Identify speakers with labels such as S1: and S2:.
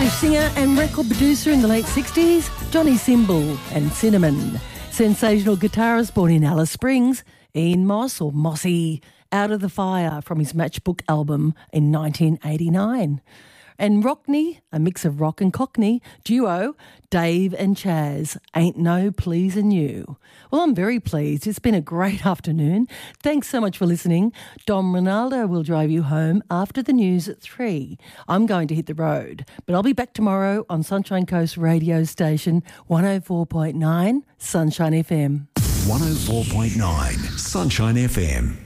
S1: British singer and record producer in the late 60s, Johnny Cymbal and Cinnamon. Sensational guitarist born in Alice Springs, Ian Moss or Mossy, Out of the Fire from his Matchbook album in 1989. And Rockney, a mix of rock and cockney, duo, Dave and Chaz, Ain't No Pleasing You. Well, I'm very pleased. It's been a great afternoon. Thanks so much for listening. Dom Ronaldo will drive you home after the news at 3. I'm going to hit the road, but I'll be back tomorrow on Sunshine Coast radio station 104.9 Sunshine FM.
S2: 104.9 Sunshine FM.